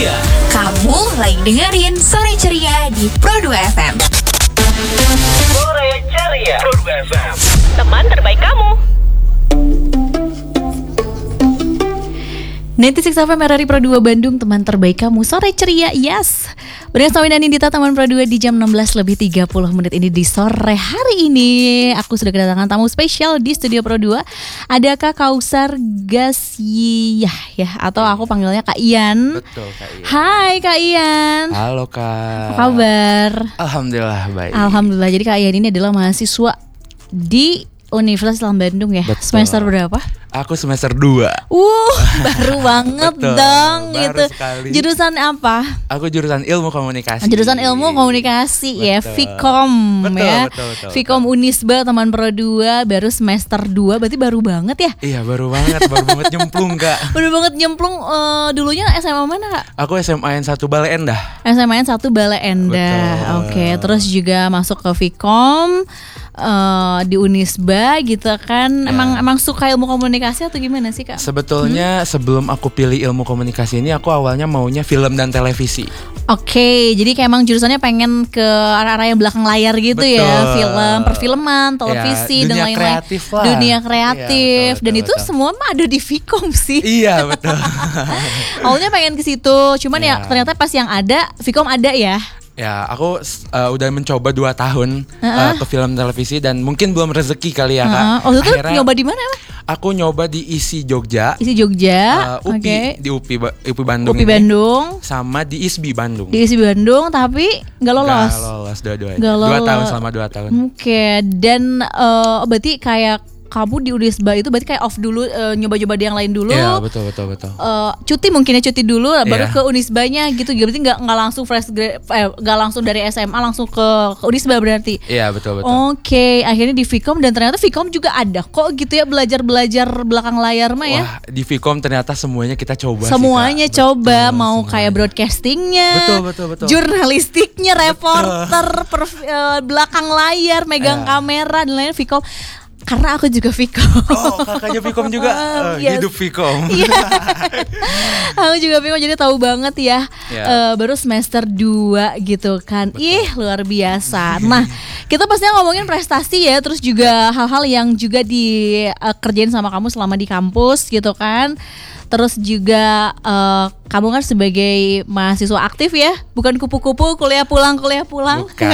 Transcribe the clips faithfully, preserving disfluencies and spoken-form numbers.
ceria. Kamu lagi dengerin Sore Ceria di Pro dua F M. Sore ceria. Pro dua F M. Teman terbaik kamu. sembilan puluh enam F M R R I Pro dua Bandung, teman terbaik kamu. Sore ceria, yes. Bersama Wina Nindita, teman Pro dua di jam enam belas lebih tiga puluh menit ini di sore hari ini. Aku sudah kedatangan tamu spesial di studio Pro dua. Ada Kak Kausar Gasyiyah ya, atau aku panggilnya Kak Ian. Betul, Kak Ian. Hai Kak Ian. Halo Kak. Apa kabar? Alhamdulillah baik. Alhamdulillah. Jadi Kak Ian ini adalah mahasiswa di Universitas Islam Bandung ya. Betul. Semester berapa? Aku semester dua. Uh, baru banget Betul, dong baru gitu. sekali. Jurusan apa? Aku jurusan ilmu komunikasi. Jurusan ilmu komunikasi ya, Betul. Vkom Betul, ya. betul, betul, Vkom Unisba, teman Pro dua, baru semester dua, berarti baru banget ya? Iya baru banget, baru banget nyemplung Kak. Baru banget nyemplung. uh, Dulunya S M A mana Kak? Aku S M A N satu Bale Endah. S M A N satu Bale Endah. Betul. Oke, terus juga masuk ke Vkom uh, di Unisba gitu kan. Ya. Emang emang suka ilmu komunikasi atau gimana sih Kak? Sebetulnya hmm? sebelum aku pilih ilmu komunikasi ini, aku awalnya maunya film dan televisi. Oke, jadi kayak emang jurusannya pengen ke arah-arah yang belakang layar gitu. Betul. ya, film, perfilman, televisi Ya, dan dunia lain-lain. kreatif lah. Dunia kreatif. Iya, betul, Dan betul, itu betul. semua mah ada di Vkom sih. Iya betul. Awalnya pengen ke situ, cuman ya. Ya. ternyata pas yang ada Vkom ada ya. Ya, aku uh, udah mencoba dua tahun uh, ke film televisi dan mungkin belum rezeki kali ya Kak. Heeh. Waktu itu Akhirnya nyoba di mana emang? aku nyoba di I S I Jogja, Isi Jogja, uh, U P I, oke. di U P I, Ba- U P I Bandung U P I ini, Bandung, sama di I S B I Bandung. di Isi Bandung, tapi nggak lolos. Nggak lolos dua-duanya. Nggak Dua lolos. tahun selama dua tahun. Oke, dan eh, berarti kayak kamu di Unisba itu berarti kayak off dulu, eh, nyoba-nyoba di yang lain dulu. Iya betul betul betul. Eh, cuti mungkin ya cuti dulu baru Iya. ke Unisbanya gitu. Berarti nggak nggak langsung fresh grade, eh, nggak langsung dari S M A langsung ke, ke Unisba berarti. Iya betul betul. Oke, akhirnya di Vkom dan ternyata Vkom juga ada kok gitu ya, belajar-belajar belakang layar mah ya. Wah di Vkom ternyata semuanya kita coba. Semuanya sih, Kak. coba, Betul, mau semuanya. kayak broadcastingnya, Betul, betul, betul. jurnalistiknya, reporter, per, eh, belakang layar, megang Iya. kamera dan lain-lain Vkom. Karena aku juga Vkom. Oh kakaknya Vkom juga. Uh, Yes. Hidup Vkom. Iya. Aku juga Vkom jadi tahu banget ya. Ya. Eh, baru semester dua gitu kan. Ih, luar biasa. Nah, kita pastinya ngomongin prestasi ya, terus juga hal-hal yang juga dikerjain sama kamu selama di kampus gitu kan. Terus juga eh, kamu kan sebagai mahasiswa aktif ya, bukan kupu-kupu kuliah pulang kuliah pulang. Bukan.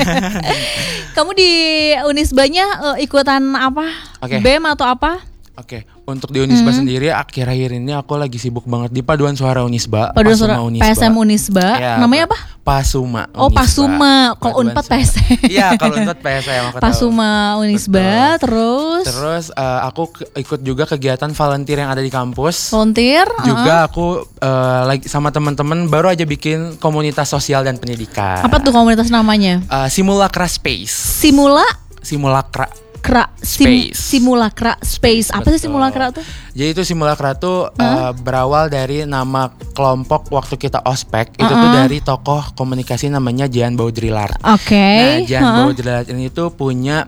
Kamu di Unisbanya eh, ikutan apa? Oke. B E M atau apa? Oke, untuk di Unisba Hmm. sendiri akhir-akhir ini aku lagi sibuk banget di Paduan Suara Unisba. Paduan Pasuma Suara Unisba. P S M Unisba. Ya, Namanya Pa- apa? Pasuma Oh, Unisba. Pasuma. Kalau Paduan Unpad Suara. P S M. Iya, kalau Unpad P S M aku tahu. Pasuma Unisba. Betul. Terus Terus uh, aku ke- ikut juga kegiatan volunteer yang ada di kampus. volunteer. Juga aku uh, lagi sama teman-teman baru aja bikin komunitas sosial dan pendidikan. Apa tuh komunitas namanya? Uh, Simulacra Space. Simula Simulacra. Kra sim, Space. Simulacra Space. Apa sih Betul. simulacra tuh? Jadi itu simulacra tuh uh, berawal dari nama kelompok waktu kita ospek. Itu Uh-uh. tuh dari tokoh komunikasi namanya Jean Baudrillard. Oke. Nah, Jean Heeh. Baudrillard ini tuh punya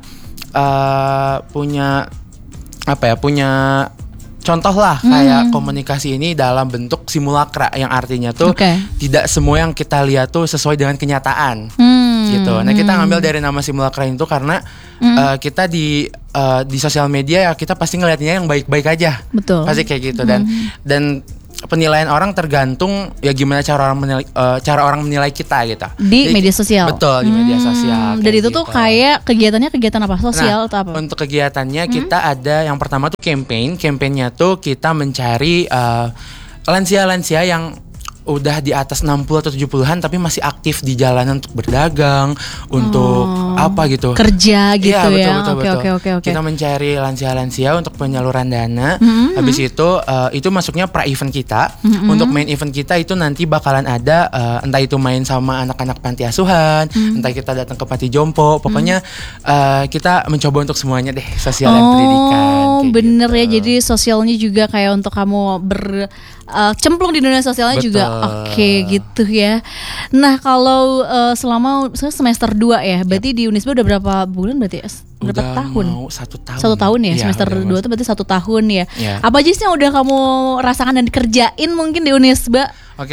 uh, punya apa ya? Punya contoh lah kayak komunikasi ini dalam bentuk simulacra yang artinya tuh Oke. tidak semua yang kita lihat tuh sesuai dengan kenyataan. Hmm, Gitu. Nah kita hmm. ngambil dari nama simulacra itu karena uh, kita di uh, di sosial media ya kita pasti ngelihatnya yang baik-baik aja. Betul. Pasti kayak gitu dan dan penilaian orang tergantung ya gimana cara orang menilai uh, cara orang menilai kita gitu. Di Jadi, media sosial. Betul di media Hmm, sosial. Dan kayak itu tuh gitu. kayak kegiatannya kegiatan apa? Sosial Nah, atau apa? Untuk kegiatannya kita ada yang pertama tuh campaign. Campaignnya tuh kita mencari uh, lansia-lansia yang udah di atas enam puluh atau tujuh puluhan tapi masih aktif di jalanan untuk berdagang, untuk Oh, apa gitu. kerja gitu Iya, betul, ya. betul, Oke, betul. oke, oke, oke. Kita mencari lansia-lansia untuk penyaluran dana. Mhm, Habis itu uh, itu masuknya pra event kita. Mhm. Untuk main event kita itu nanti bakalan ada uh, entah itu main sama anak-anak panti asuhan, Mhm. entah kita datang ke panti jompo. Pokoknya uh, kita mencoba untuk semuanya deh, sosial dan pendidikan. Oh, kayak bener ya. gitu. Jadi sosialnya juga kayak untuk kamu ber uh, cemplung di dunia sosialnya juga. Betul. Oke, gitu ya. Nah, kalau uh, selama saya semester dua ya, berarti di Unisba udah berapa bulan berarti? ya? Berapa Udah tahun? mau satu tahun. Satu tahun ya, Iya, semester udah dua mau- itu berarti satu tahun ya. Iya. Apa aja sih yang udah kamu rasakan dan dikerjain mungkin di Unisba? Oke,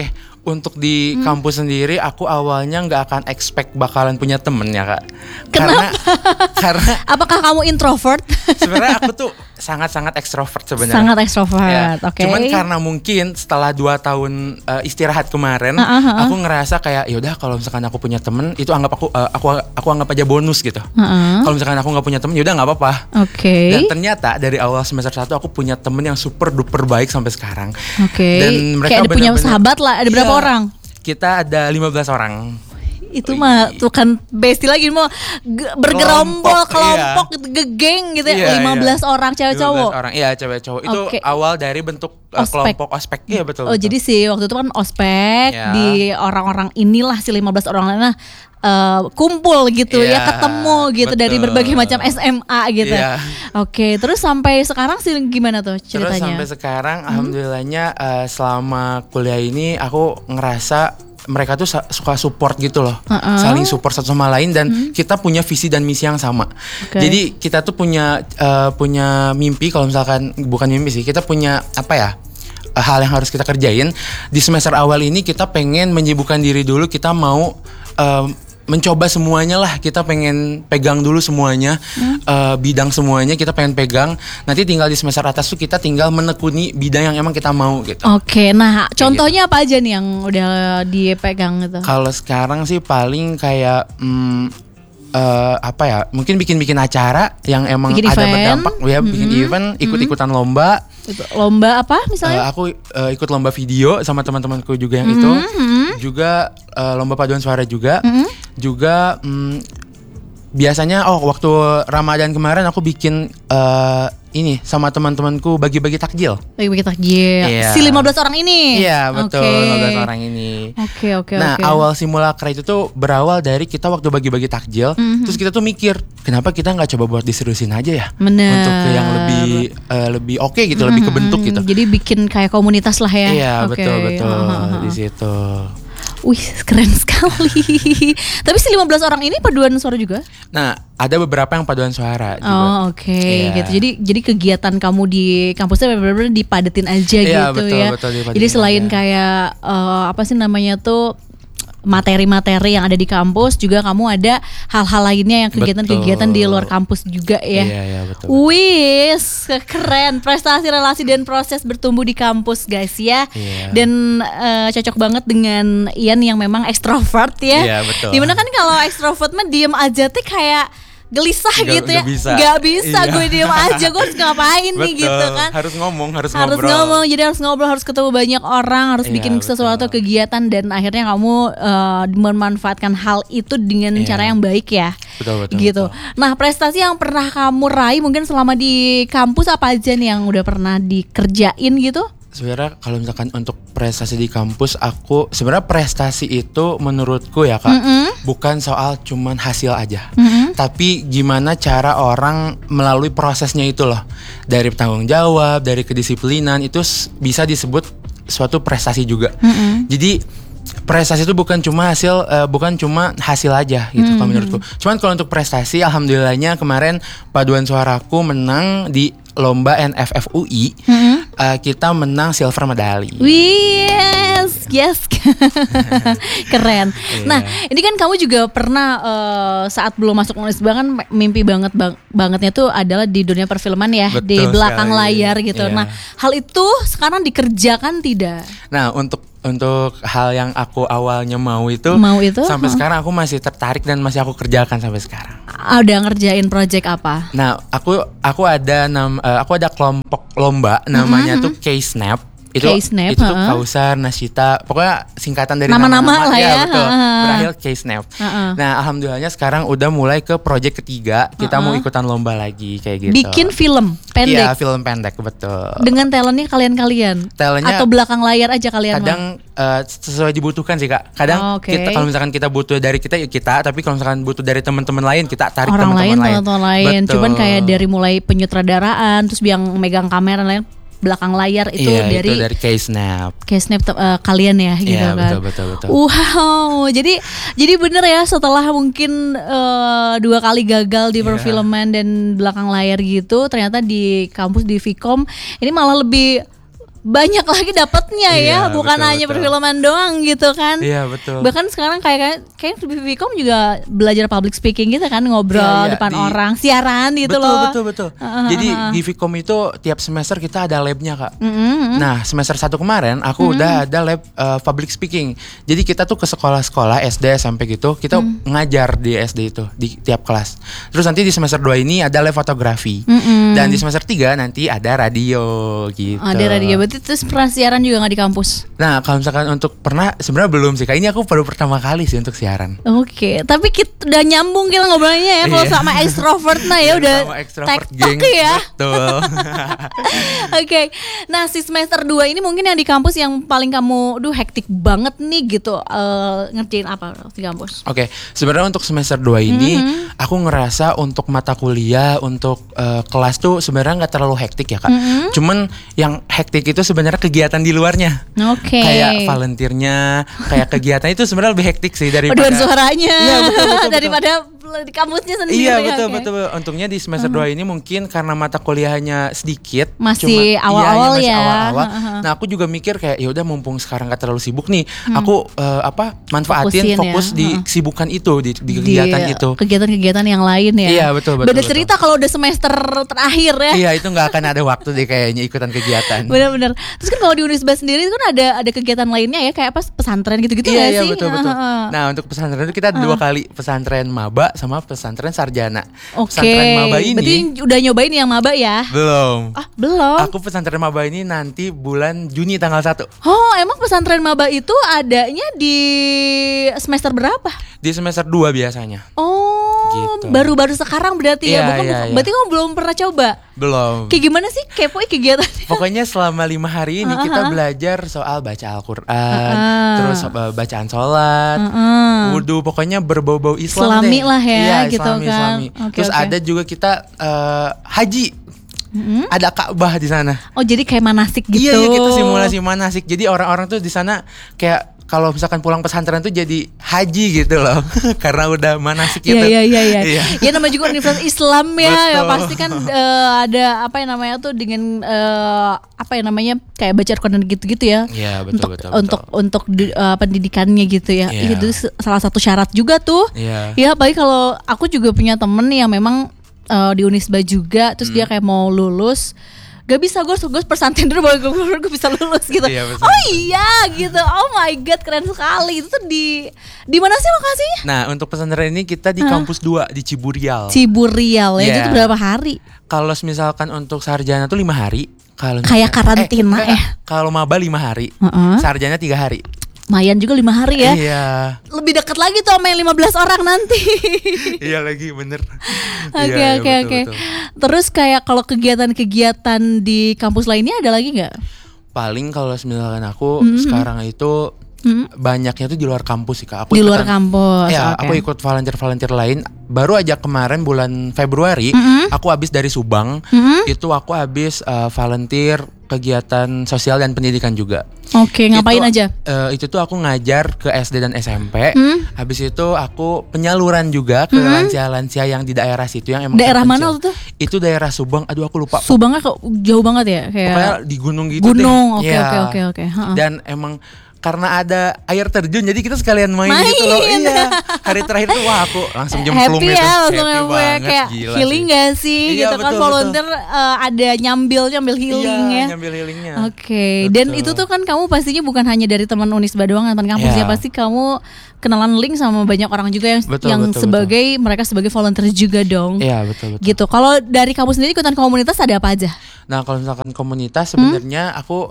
untuk di Hmm. kampus sendiri aku awalnya nggak akan expect bakalan punya temen ya Kak. Kenapa? Karena karena Apakah kamu introvert? sebenarnya aku tuh sangat-sangat ekstrovert sebenarnya. Sangat ekstrovert, Ya, oke. Cuman karena mungkin setelah dua tahun uh, istirahat kemarin, Ah, ah, ah. aku ngerasa kayak yaudah kalau misalkan aku punya temen itu anggap aku uh, aku aku anggap aja bonus gitu. Heeh. Kalau misalkan aku nggak punya temen yaudah nggak apa-apa. Oke. Dan ternyata dari awal semester satu aku punya temen yang super duper baik sampai sekarang. Oke. Dan mereka Kayak ada punya benar-benar- sahabat lah. Ada berapa Iya. orang? Kita ada lima belas orang. Itu mah tuh kan bestie lagi mau ge- bergerombol Kelompok, kelompok gitu, gegeng gitu ya. Iya, lima belas iya. orang cewek lima belas cowok. orang. Iya, cewek cowok. Itu Oke. awal dari bentuk uh, Ospek. kelompok ospek. Iya, betul. Oh, betul. jadi sih waktu itu kan ospek Ya. di orang-orang inilah si lima belas orang lainnya eh, kumpul gitu ya, Iya, ketemu gitu dari betul. berbagai macam S M A gitu. Iya. Oke, terus sampai sekarang sih gimana tuh Terus ceritanya? sampai sekarang alhamdulillahnya uh, selama kuliah ini aku ngerasa mereka tuh sa- suka support gitu loh. Uh-uh. Saling support satu sama lain dan kita punya visi dan misi yang sama. Oke. Jadi kita tuh punya uh, punya mimpi kalau misalkan bukan mimpi sih, kita punya apa ya? uh, hal yang harus kita kerjain. Di semester awal ini kita pengen menyibukkan diri dulu, kita mau uh, mencoba semuanya lah, kita pengen pegang dulu semuanya, uh, bidang semuanya kita pengen pegang. Nanti tinggal di semester atas tuh kita tinggal menekuni bidang yang emang kita mau gitu. Oke, nah contohnya apa aja nih yang udah dipegang gitu? Kalau sekarang sih paling kayak hmm, eh, apa ya? Mungkin bikin-bikin acara yang emang Bikin ada event. berdampak, ya bikin event, ikut-ikutan lomba. Itu lomba apa Eh, misalnya? aku eh, ikut lomba video sama teman-temanku juga yang itu. Juga eh, lomba paduan suara juga. Juga hmm, biasanya oh waktu Ramadan kemarin aku bikin eh, ini sama teman-temanku bagi-bagi takjil. Bagi-bagi takjil. Iya. Si lima belas orang ini. Iya, betul, Oke. lima belas orang ini. Oke, oke, Nah, oke. awal simulacra itu tuh berawal dari kita waktu bagi-bagi takjil, terus kita tuh mikir, kenapa kita nggak coba buat diseriusin aja ya? Bener. Untuk ke yang lebih eh, lebih oke gitu, lebih kebentuk gitu. Jadi bikin kayak komunitas lah ya. Iya, Oke. betul betul Ha, ha, ha. di situ. Wih, keren sekali. Tapi si lima belas orang ini paduan suara juga? Nah, ada beberapa yang paduan suara juga. Oh, oke Iya. gitu. Jadi jadi kegiatan kamu di kampusnya benar-benar dipadetin aja Iya, gitu betul, ya. betul, dipadetin Jadi selain aja. kayak eh, apa sih namanya tuh materi-materi yang ada di kampus, juga kamu ada hal-hal lainnya yang kegiatan-kegiatan di luar kampus juga ya. Iya, iya, betul. Wis, keren prestasi relasi dan proses bertumbuh di kampus guys ya. Iya. Dan eh, cocok banget dengan Ian yang memang ekstrovert ya. Iya, betul. Dimana kan kalau ekstrovert mah diem aja tuh kayak gelisah Nggak- gitu ya. nggak bisa. Nggak bisa Iya. gue diem aja, gue harus ngapain nih Betul. gitu kan. Harus ngomong, harus, Harus ngobrol. ngomong, jadi harus ngobrol, harus ketemu banyak orang, harus Iya, bikin sesuatu betul. kegiatan dan akhirnya kamu eh, memanfaatkan hal itu dengan Iya. cara yang baik ya. Betul, betul, Gitu. betul. Nah, prestasi yang pernah kamu raih mungkin selama di kampus apa aja nih yang udah pernah dikerjain gitu? Sebenarnya kalau misalkan untuk prestasi di kampus, aku sebenarnya prestasi itu menurutku ya kak, bukan soal cuman hasil aja, tapi gimana cara orang melalui prosesnya itu loh, dari tanggung jawab, dari kedisiplinan itu s- bisa disebut suatu prestasi juga. Jadi prestasi itu bukan cuma hasil, eh, bukan cuma hasil aja gitu kalau menurutku. Cuman kalau untuk prestasi, alhamdulillahnya kemarin paduan suaraku menang di lomba N F F U I. Eh, kita menang silver medali. Yes, yes, keren. Nah, ini kan kamu juga pernah eh, saat belum masuk Unisba kan mimpi banget bang- bangetnya tuh adalah di dunia perfilman ya, Betul di belakang sekali. layar gitu. Iya. Nah, hal itu sekarang dikerjakan tidak? Nah, untuk untuk hal yang aku awalnya mau itu, Mau itu, sampai huh? sekarang aku masih tertarik dan masih aku kerjakan sampai sekarang. Ada ngerjain project apa? Nah, aku aku ada nam, eh, aku ada kelompok lomba namanya tuh K-Snap. Itu K-Snap, itu tuh heeh. Kausar, Nasita, pokoknya singkatan dari Nama-nama nama-nama lah ya, betul. heeh. Berakhir K-Snap. Heeh. Nah, alhamdulillahnya sekarang udah mulai ke project ketiga, kita mau ikutan lomba lagi kayak gitu. Bikin film Iya, pendek film pendek betul. dengan talentnya kalian-kalian Talentnya atau belakang layar aja kalian? Kadang eh, sesuai dibutuhkan sih kak. Kadang Oh, oke. kita kalau misalkan kita butuh dari kita ya kita, tapi kalau misalkan butuh dari teman-teman lain kita tarik orang lain, teman-teman lain. teman-teman lain. Betul. Cuman kayak dari mulai penyutradaraan, terus yang megang kamera lain belakang layar itu Iya, dari itu dari K-Snap. kayak snap eh, kalian ya gitu Iya, kan. betul, betul, betul. Wow, jadi jadi bener ya setelah mungkin eh, dua kali gagal di Iya. perfilman dan belakang layar gitu, ternyata di kampus di Vkom ini malah lebih banyak lagi dapatnya ya, Iya, bukan betul, hanya betul. perfilman doang gitu kan. Iya betul. Bahkan sekarang kayak kayak di Vkom juga belajar public speaking gitu kan, ngobrol Iya, iya, depan di- orang, siaran gitu betul, loh. betul betul Heeh, Jadi heeh. di Vkom itu tiap semester kita ada labnya kak. Mm-mm. Nah semester satu kemarin aku udah ada lab uh, public speaking. Jadi kita tuh ke sekolah-sekolah S D S M P gitu, kita ngajar di S D itu di tiap kelas. Terus nanti di semester dua ini ada lab fotografi. Mm-mm. Dan di semester tiga nanti ada radio gitu. Ada radio, berarti terus pernah siaran juga nggak di kampus? Nah kalau misalkan untuk pernah, sebenarnya belum sih kak. Ini aku baru pertama kali sih untuk siaran. Oke, tapi kita udah nyambung kita ngobrolnya ya. Kalau Iya. sama extrovert nah ya udah Sama extrovert tektok geng. ya. Betul. Oke, nah si semester dua ini mungkin yang di kampus yang paling kamu, duh hektik banget nih gitu, eh, ngerjain apa di kampus? Oke, sebenarnya untuk semester dua ini Mm-hmm. aku ngerasa untuk mata kuliah, untuk eh, kelas tuh sebenarnya nggak terlalu hektik ya kak. Mm-hmm. Cuman yang hektik itu sebenarnya kegiatan di luarnya. Oke. Kayak volunteernya, kayak kegiatan itu sebenarnya lebih hektik sih daripada Paduan suaranya. Iya, betul, betul, betul. Daripada di kampusnya sendiri. Iya ya, betul oke. betul. Untungnya di semester dua ini mungkin karena mata kuliahnya sedikit, Masih cuma- awal-awal iya, iya, masih ya. awal-awal. Heeh. Nah aku juga mikir kayak ya udah mumpung sekarang gak terlalu sibuk nih, aku eh, apa manfaatin Fokusin ya. fokus di Heeh. kesibukan itu di, di Di kegiatan itu. kegiatan-kegiatan yang lain ya. Iya, betul, betul, Beda betul. cerita kalau udah semester terakhir ya. Iya itu nggak akan ada waktu deh kayaknya ikutan kegiatan. Bener-bener. Terus kan kalau di Unisba sendiri itu kan ada ada kegiatan lainnya ya, kayak apa pesantren gitu-gitu Iya nggak iya sih? betul betul. Heeh. Nah untuk pesantren itu kita ada dua kali, pesantren maba sama pesantren sarjana. Oke. Pesantren maba ini Berarti udah nyobain yang maba ya? belum. Ah, belum. Aku pesantren maba ini nanti bulan Juni tanggal satu. Oh, emang pesantren maba itu adanya di semester berapa? Di semester dua biasanya. Oh, Gitu. baru-baru sekarang berarti ya? Iya, Bukan, iya, iya. berarti kamu belum pernah coba? Belum. Kayak gimana sih kepo kegiatannya? Pokoknya selama lima hari ini kita belajar soal baca Al-Quran, terus uh, bacaan sholat, wudhu, pokoknya berbau-bau Islam Islami deh. lah ya, Iya, gitu Islami, kan. Islami. Oke, Terus oke. ada juga kita uh, haji, ada Ka'bah di sana. Oh, jadi kayak manasik gitu. Iya, iya kita simulasi manasik. Jadi orang-orang tuh di sana kayak kalau misalkan pulang pesantren tuh jadi haji gitu loh, karena udah manasik gitu. Iya iya iya iya. Iya. Ya namanya juga Universitas Islam ya, ya Betul. pasti kan eh, ada apa yang namanya tuh dengan eh, apa yang namanya kayak baca Al-Quran gitu-gitu ya. Iya, betul, untuk betul, untuk betul. untuk di- eh, pendidikannya gitu ya. Iya. Itu s- salah satu syarat juga tuh. Iya. Ya, apalagi kalau aku juga punya temen yang memang eh, di Unisba juga, terus Hmm. dia kayak mau lulus. Gak bisa, gue gue pesantren dulu baru gue, gue bisa lulus gitu. Iya, pesantren. Oh iya gitu. Oh my god, keren sekali. Itu tuh di di mana sih lokasinya? Nah untuk pesantren ini kita di kampus dua di Ciburial. Ciburial ya. Iya. Itu berapa hari? Kalau misalkan untuk sarjana tuh lima hari. Kalau Kayak karantina enggak, ya? Kalau maba lima hari, Heeh. sarjana tiga hari. Lumayan juga lima hari ya. Iya, Lebih dekat lagi tuh sama yang lima belas orang nanti. iya lagi bener. Oke Iya, iya, oke betul, oke. betul. Terus kayak kalau kegiatan-kegiatan di kampus lainnya ada lagi nggak? Paling kalau misalkan aku sekarang itu banyaknya tuh di luar kampus sih kak. Aku Di luar ikutan- kampus. Ya, oke. aku ikut volunteer-volunteer lain. Baru aja kemarin bulan Februari, aku habis dari Subang. Itu aku habis uh, volunteer kegiatan sosial dan pendidikan juga. Oke, ngapain Itu, aja? eh, itu tuh aku ngajar ke S D dan S M P. Habis itu aku penyaluran juga ke lansia-lansia yang di daerah situ yang emang Daerah terpencil. mana waktu itu? Itu daerah Subang. Aduh aku lupa. Subangnya kok jauh banget ya kayak Pokoknya di gunung gitu gunung. deh. Oke Ya. oke oke oke. Heeh. Dan emang karena ada air terjun jadi kita sekalian main, Main. gitu loh. Iya. Hari terakhir tuh wah aku langsung jemplung Happy itu. ya langsung Happy yang banget, kayak gila healing sih. gak sih Iya, gitu kan betul, volunteer eh, ada nyambil nyambil healing Iya, ya. nyambil healingnya. Oke, dan Betul. itu tuh kan kamu pastinya bukan hanya dari teman Unisba doang, teman kampus ya, Iya. pasti kamu kenalan link sama banyak orang juga yang Betul, yang betul, sebagai mereka sebagai volunteer juga dong. Iya betul betul. Gitu. Kalau dari kamu sendiri ikutan komunitas ada apa aja? Nah kalau misalkan komunitas sebenarnya aku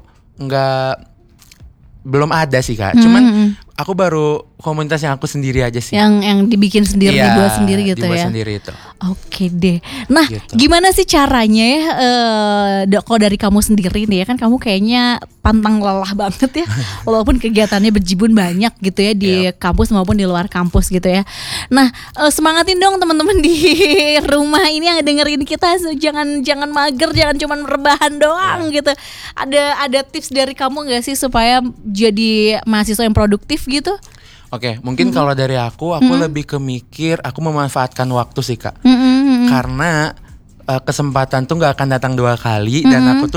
nggak belum ada sih kak. Cuman aku baru komunitas yang aku sendiri aja sih. Yang yang dibikin sendiri, Iya, dibuat sendiri gitu dibuat ya. sendiri itu. Oke deh. Nah, Gitu. gimana sih caranya ya? Eh, da- kalau dari kamu sendiri nih ya kan, kamu kayaknya pantang lelah banget ya, walaupun kegiatannya berjibun banyak gitu ya di kampus maupun di luar kampus gitu ya. Nah, eh, semangatin dong teman-teman di rumah ini yang dengerin kita, so, jangan jangan mager, jangan cuman rebahan doang gitu. Ada ada tips dari kamu nggak sih supaya jadi mahasiswa yang produktif gitu? Oke, mungkin kalau dari aku, aku lebih ke mikir, aku memanfaatkan waktu sih kak. Mm-mm. Karena uh, kesempatan tuh nggak akan datang dua kali dan aku tuh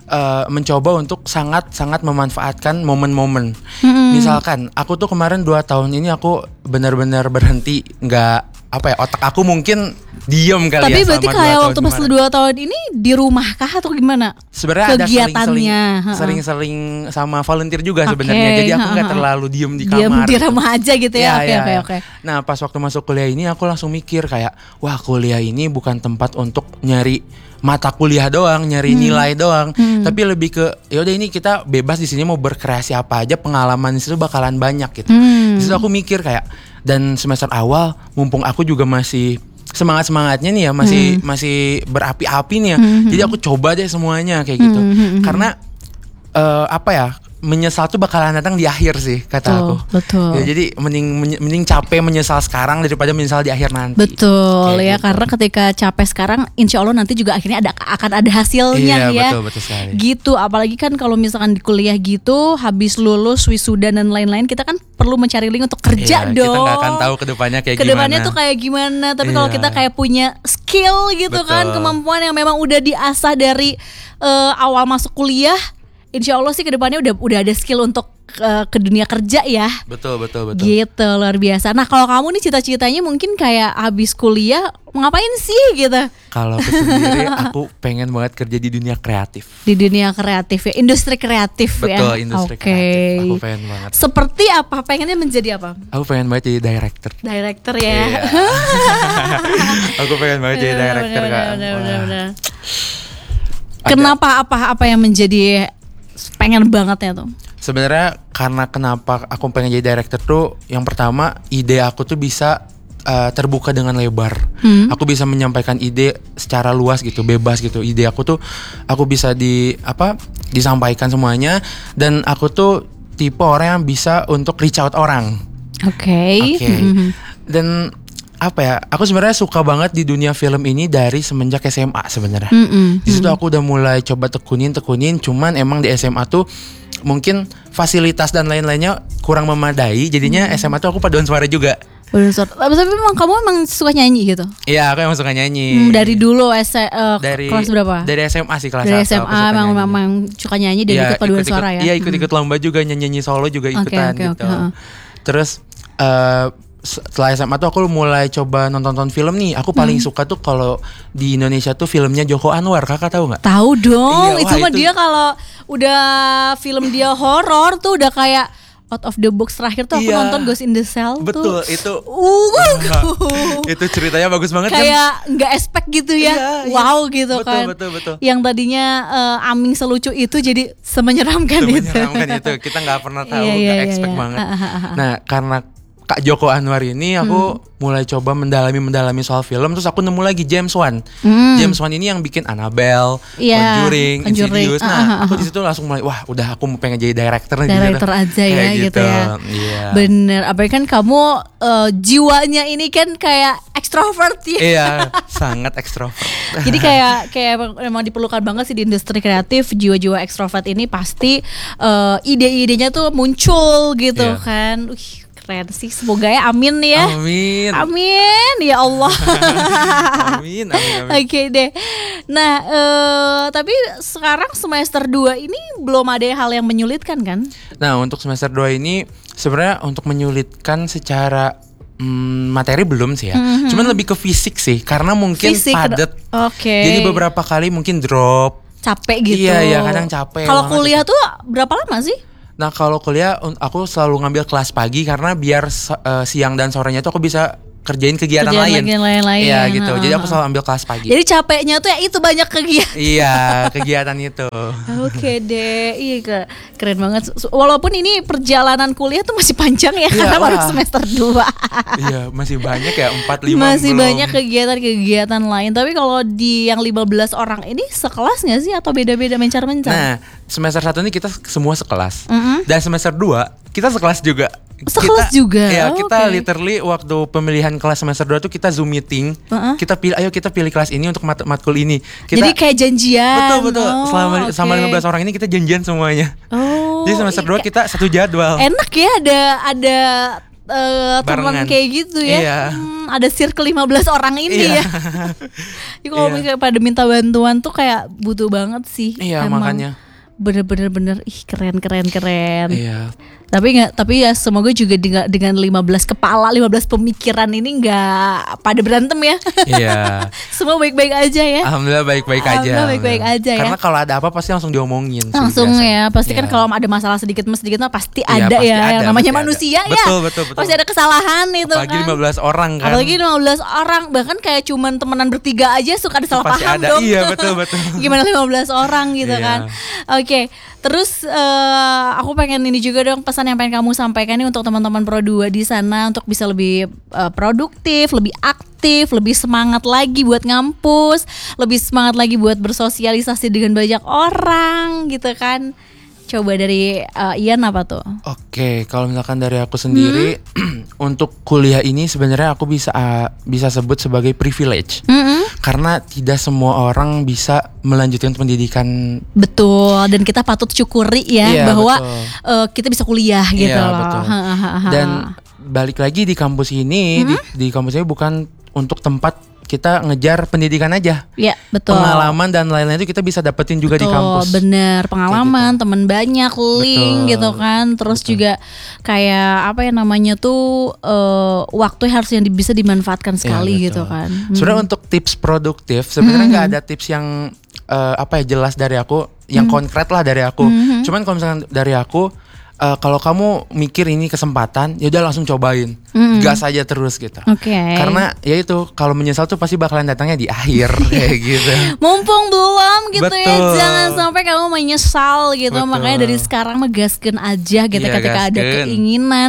uh, mencoba untuk sangat-sangat memanfaatkan momen-momen. Mm-mm. Misalkan aku tuh kemarin dua tahun ini aku benar-benar berhenti, nggak apa ya, otak aku mungkin diem kali Tapi ya. berarti selama kayak dua waktu tahun pas kemarin. dua tahun ini di rumah kah atau gimana? Sebenarnya ada Kegiatannya, heeh. sering-sering sama volunteer juga Oke, sebenarnya. Jadi aku nggak heeh. terlalu diem di Diam kamar. di rumah aja gitu ya. Iya, Oke iya, oke iya. oke. Nah pas waktu masuk kuliah ini aku langsung mikir kayak, wah kuliah ini bukan tempat untuk nyari mata kuliah doang, nyari Hmm. nilai doang, tapi lebih ke yaudah ini kita bebas di sini mau berkreasi apa aja, pengalaman di situ bakalan banyak gitu. Hmm. Di situ aku mikir kayak, dan semester awal mumpung aku juga masih semangat semangatnya nih ya, masih Hmm. masih berapi-api nih ya, jadi aku coba deh semuanya kayak gitu, Hmm. karena eh, apa ya, menyesal tuh bakalan datang di akhir sih kata Betul, aku. betul. Ya, jadi mending menye- mending capek menyesal sekarang daripada menyesal di akhir nanti. Betul ya, Kayak gitu. karena ketika capek sekarang, insya Allah nanti juga akhirnya ada akan ada hasilnya Iya, ya. betul, betul sekali. Gitu, apalagi kan kalau misalkan di kuliah gitu, habis lulus wisuda dan lain-lain, kita kan perlu mencari link untuk kerja Iya, dong. kita nggak akan tahu kedepannya kayak Kedepannya gimana. tuh kayak gimana. Tapi kalau Iya. kita kayak punya skill gitu Betul. kan, kemampuan yang memang udah diasah dari eh, awal masuk kuliah, insya Allah sih kedepannya udah udah ada skill untuk eh, ke dunia kerja ya. Betul, betul, betul. Gitu, luar biasa. Nah kalau kamu nih cita-citanya mungkin kayak habis kuliah ngapain sih gitu? Kalau aku sendiri, aku pengen banget kerja di dunia kreatif. Di dunia kreatif ya, industri kreatif ya. Betul, industri Oke. kreatif. Aku pengen banget. Seperti apa? Pengennya menjadi apa? Aku pengen banget jadi director. Director ya. Iya. Aku pengen banget jadi director Bener, kan. bener, Wah. bener, bener. Ada- Kenapa apa apa yang menjadi pengen bangetnya tuh? Sebenarnya karena kenapa aku pengen jadi director tuh, yang pertama ide aku tuh bisa uh, terbuka dengan lebar. Hmm. Aku bisa menyampaikan ide secara luas gitu, bebas gitu. Ide aku tuh aku bisa di apa disampaikan semuanya, dan aku tuh tipe orang yang bisa untuk reach out orang. Oke. Oke. Mhm. Dan apa ya? Aku sebenarnya suka banget di dunia film ini dari semenjak S M A sebenarnya. Mm-mm. Di situ aku udah mulai coba tekunin tekunin, cuman emang di S M A tuh mungkin fasilitas dan lain-lainnya kurang memadai. Jadinya S M A tuh aku paduan suara juga. Udah suara. Tapi memang kamu emang suka nyanyi gitu? Iya, aku emang suka nyanyi. Hmm, dari dulu S eh, dari kelas berapa? Dari S M A sih, kelas Dari S M satu aku A suka memang nyanyi. memang suka nyanyi dan Iya, ikut paduan ikut-ikut- suara ya. Iya, ikut-ikut lomba juga, nyanyi-nyanyi solo juga Oke, ikutan oke, gitu. oke, heeh. Terus eh, setelah S M A tuh aku mulai coba nonton-nonton film nih. Aku paling Hmm. suka tuh kalau di Indonesia tuh filmnya Joko Anwar. Kakak tahu nggak? Tahu dong, Iya, itu wah, mah itu- dia kalau udah film dia horor tuh udah kayak out of the box. Terakhir tuh aku Iya. nonton Ghost in the Shell Betul, tuh. itu Uh, itu ceritanya bagus banget kan? kayak nggak expect gitu ya. Iya, iya. Wow gitu Betul, kan. betul, betul. Yang tadinya eh, Aming selucu itu jadi semenyeramkan Itu itu. menyeramkan itu, kita nggak pernah tahu, Iya, nggak iya, iya, expect iya. banget. Ah, ah, ah, ah. Nah, karena Kak Joko Anwar ini aku mulai coba mendalami mendalami soal film, terus aku nemu lagi James Wan. Hmm. James Wan ini yang bikin Annabelle, Iya, Conjuring, Conjuring. Insidious. Ah, Nah, ah, ah, aku di situ langsung mulai, wah, udah aku mau pengen jadi director nih. Director gitu. aja ya Kayak gitu ya. Iya. Bener, apalagi kan kamu eh, jiwanya ini kan kayak ekstrovert ya. Iya, sangat ekstrovert. Jadi kayak kayak emang- emang diperlukan banget sih di industri kreatif, jiwa-jiwa ekstrovert ini pasti eh, ide-idenya tuh muncul gitu Iya. kan. Wih, keren sih. Semoga ya, amin ya. Amin. Amin ya Allah. Amin, amin, amin. Oke deh. Nah, eh, tapi sekarang semester dua ini belum ada hal yang menyulitkan kan? Nah, untuk semester dua ini sebenarnya untuk menyulitkan secara mm, materi belum sih ya. Cuman lebih ke fisik sih, karena mungkin Fisik, padat. Oke. Jadi beberapa kali mungkin drop. Capek gitu. Iya, iya, kadang capek Kalau banget kuliah tuh berapa lama sih? Nah, kalau kuliah un- aku selalu ngambil kelas pagi karena biar se- eh, siang dan sorenya tuh aku bisa kerjain kegiatan Kerjaan lain. bagian lain-lain. Iya gitu. Jadi aku Ha-ha. selalu ambil kelas pagi. Jadi capeknya tuh ya itu banyak kegiatan. Iya, kegiatan itu. Oke deh, iya ke- keren banget. Su- Walaupun ini perjalanan kuliah tuh masih panjang ya, Iya, karena baru wah. semester dua. Iya, masih banyak ya, empat lima Masih belum. banyak kegiatan-kegiatan lain. Tapi kalau di yang lima belas orang ini sekelas nggak sih atau beda-beda mencar-mencar? Nah, semester satu ini kita semua sekelas. Mm-mm. Dan semester dua kita sekelas juga. Sekelas Kita- juga? Iya, Oh, kita oke. literally waktu pemilihan kelas semester dua tuh kita Zoom meeting. Uh-uh. Kita pilih, ayo kita pilih kelas ini untuk mat- matkul ini. Kita, Jadi kayak janjian. betul betul. Oh, selama oke. sama lima belas orang ini kita janjian semuanya. Oh, Jadi semester dua iya, kita satu jadwal. enak ya, ada ada uh, teman Barengan. kayak gitu ya. Iya. Hmm, ada circle lima belas orang ini Iya. ya. Ya kalau Iya. misalnya pada minta bantuan tuh kayak butuh banget sih. Iya, Emang makanya. Bener-bener bener ih keren keren keren. Iya. Tapi nggak, tapi ya semoga juga dengan dengan lima belas kepala, lima belas pemikiran ini nggak pada berantem ya. Iya. Semua baik-baik aja ya. Alhamdulillah baik-baik aja. Alhamdulillah baik-baik aja ya. Karena kalau ada apa pasti langsung diomongin. sih Langsung biasanya. ya, pasti kan Iya. kalau ada masalah sedikit mas sedikit mah pasti Iya, ada pasti ya. ada, Yang namanya pasti ada. manusia ya. Betul, betul, betul. Pasti ada kesalahan itu Apalagi kan. lima belas orang kan. Apalagi lima belas orang, bahkan kayak cuman temenan bertiga aja suka ada salah Pasti paham ada. dong. Iya, betul, betul. Gimana lima belas orang gitu Iya. kan. Oke, terus eh, aku pengen ini juga dong, pesan yang pengen kamu sampaikan nih untuk teman-teman Pro dua di sana untuk bisa lebih eh, produktif, lebih aktif, lebih semangat lagi buat ngampus, lebih semangat lagi buat bersosialisasi dengan banyak orang gitu kan. Coba dari eh, Ian apa tuh? Oke, kalau misalkan dari aku sendiri Hmm? untuk kuliah ini sebenarnya aku bisa uh, bisa sebut sebagai privilege. Mm-mm. Karena tidak semua orang bisa melanjutkan pendidikan. Betul, dan kita patut syukuri ya Iya, bahwa betul. eh, kita bisa kuliah gitu Iya, loh. betul. Ha, ha, ha, ha. Dan balik lagi di kampus ini, di, di kampus ini bukan untuk tempat kita ngejar pendidikan aja. Ya, betul. Pengalaman dan lain-lain itu kita bisa dapetin juga di Betul, kampus. bener, pengalaman, Kayak teman banyak, link Betul. gitu kan. Terus juga kayak apa ya namanya tuh eh, waktu harus yang di- bisa dimanfaatkan sekali Iya, gitu betul. kan. Hmm. Sebenarnya untuk tips produktif sebenarnya nggak ada tips yang eh, apa ya jelas dari aku, yang konkret lah dari aku. Cuman kalau misalkan dari aku, eh, kalau kamu mikir ini kesempatan, ya udah langsung cobain, gas aja terus gitu. Oke. Karena ya itu kalau menyesal tuh pasti bakalan datangnya di akhir kayak gitu. Mumpung belum gitu ya, Betul. jangan sampai kamu menyesal gitu. Betul. Makanya dari sekarang megaskan aja gitu, Iya, ketika ada gaskeun. keinginan,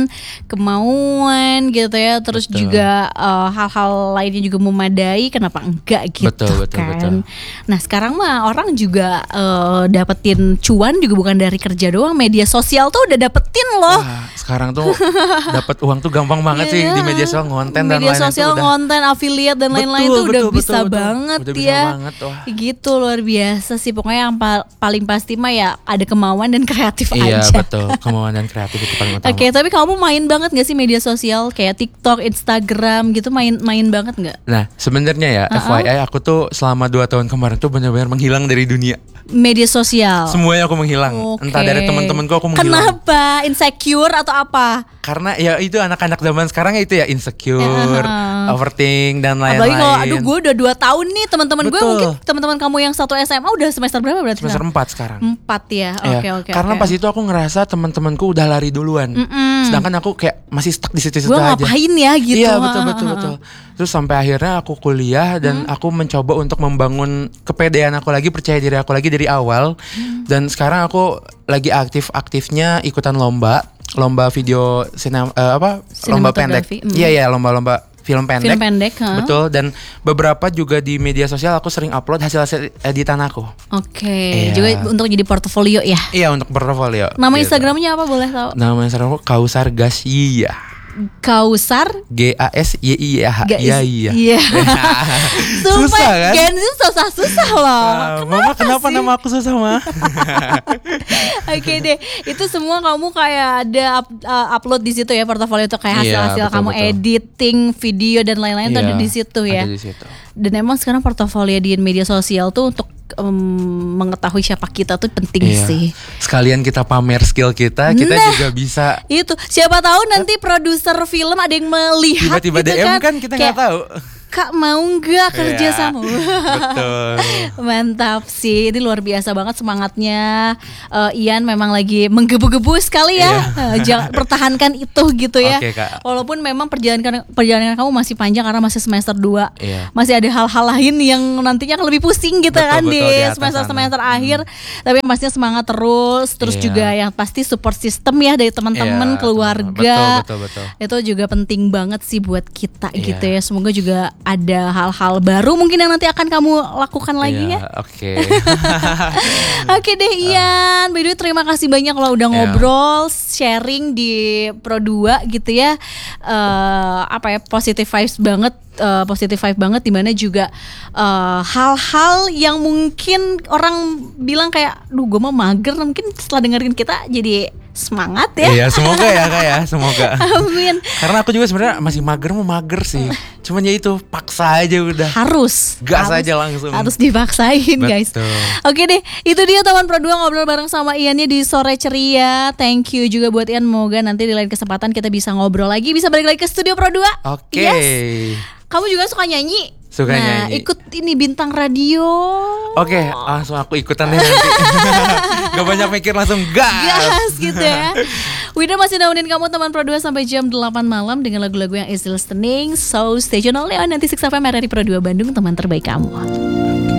kemauan gitu ya. Terus Betul. juga eh, hal-hal lainnya juga memadai, kenapa enggak gitu Betul, betul, kan. betul. Nah sekarang mah orang juga eh, dapetin cuan juga bukan dari kerja doang, media sosial tuh udah dapetin loh. Wah, sekarang tuh dapat uang tuh gampang banget sih di media sosial, konten dan Media lain-lain sosial, tuh udah. konten, affiliate dan lain-lain Betul, tuh udah betul, bisa betul, betul. banget Udah bisa ya. banget, wah. Gitu luar biasa sih. Pokoknya yang pa- paling pasti mah ya ada kemauan dan kreatif Iya aja. betul, kemauan dan kreatif itu paling utama. Oke, tapi kamu main banget gak sih media sosial kayak TikTok, Instagram gitu, main main banget nggak? Nah sebenarnya ya F Y I aku tuh selama dua tahun kemarin tuh benar-benar menghilang dari dunia. Media sosial. Semuanya aku menghilang. Oke. Entah dari teman-temanku aku menghilang. Kenapa? Insecure atau apa? Karena ya itu anak-anak zaman sekarang ya itu ya insecure, Ya. overthink dan lain-lain. Apalagi kalau aduh gue udah dua tahun nih, teman-teman gue Betul. mungkin teman-teman kamu yang satu S M A udah semester berapa berarti? semester sekarang? empat sekarang. Empat ya. Iya. Oke oke. Karena oke. pas itu aku ngerasa teman-temanku udah lari duluan. Mm-mm. Sedangkan aku kayak masih stuck di situ-situ gue aja. ngapain ya gitu. Iya betul Ha, betul ha, ha. betul. Terus sampai akhirnya aku kuliah dan aku mencoba untuk membangun kepedean aku lagi, percaya diri aku lagi dari awal. Dan sekarang aku lagi aktif-aktifnya ikutan lomba, lomba video sinem, eh, apa? Lomba pendek. Sinematografi, mm. Iya iya, lomba-lomba film pendek. Film pendek, ha? Betul. Dan beberapa juga di media sosial aku sering upload hasil-hasil editan aku. Oke, Iya. juga untuk jadi portofolio ya. Iya untuk portofolio. Nama gitu. Instagramnya apa boleh tahu? Nama Instagram aku Kausar Gasya. Kausar G A S Y I H. Gak Iya iya. Iya. Sumpah, Susah kan? Gen Z susah-susah loh. Ah, Mama kenapa sih? nama aku susah mah? Oke deh, itu semua kamu kayak ada up- uh, upload di situ ya, portofolio itu kayak Iya, hasil-hasil betul, kamu betul. editing video dan lain-lain tuh Iya, ada di situ ya. Ada di situ. Dan emang sekarang portofolio di media sosial tuh untuk em, mengetahui siapa kita tuh penting Iya. sih. Sekalian kita pamer skill kita, kita Nah. juga bisa Itu siapa tahu nanti produser film ada yang melihat tiba-tiba gitu D M kan, kan kita kayak, nggak tahu. Kak mau nggak kerja Iya, sama? Betul. Mantap sih, ini luar biasa banget semangatnya. Eh, Ian memang lagi menggebu-gebu sekali ya. Eh, jangan pertahankan itu gitu ya. Iya. Oke, Kak. Walaupun memang perjalanan perjalanan kamu masih panjang karena masih semester dua. Iya. Masih ada hal-hal lain yang nantinya akan lebih pusing gitu Betul, kan betul, di di atas semester-semester sana. akhir. Tapi yang pastinya semangat terus, terus Iya. juga yang pasti support system ya dari teman-teman, Iya, keluarga. betul, betul, betul. Itu juga penting banget sih buat kita Iya. gitu ya. Semoga juga ada hal-hal baru mungkin yang nanti akan kamu lakukan lagi Iya, ya. Oke. Oke deh Ian, by the way terima kasih banyak lo udah Iya. ngobrol, sharing di Pro dua gitu ya. Eh, apa ya, positive vibes banget, eh, positive vibe banget, dimana juga eh, hal-hal yang mungkin orang bilang kayak, duh gue mah mager, mungkin setelah dengerin kita jadi semangat ya. Iya, semoga ya Kak ya, semoga. Amin. Karena aku juga sebenarnya masih mager mau mager sih. Cuman ya itu paksa aja udah. Harus. Gas harus, aja langsung. Harus dipaksain guys. Betul. Oke deh, itu dia teman Pro dua ngobrol bareng sama Iannya di Sore Ceria. Thank you juga buat Ian. Semoga nanti di lain kesempatan kita bisa ngobrol lagi, bisa balik lagi ke studio Pro dua. Oke. Yes. Kamu juga suka nyanyi? Suka nah, nyanyi. ikut ini Bintang Radio. Oke, langsung aku ikutan deh nanti. Gak banyak mikir, langsung gas. Gas gitu ya. Wida masih nemenin kamu teman Pro dua sampai jam delapan malam dengan lagu-lagu yang easy listening. So stay tune only on ninety six F M R R I Pro dua Bandung, teman terbaik kamu.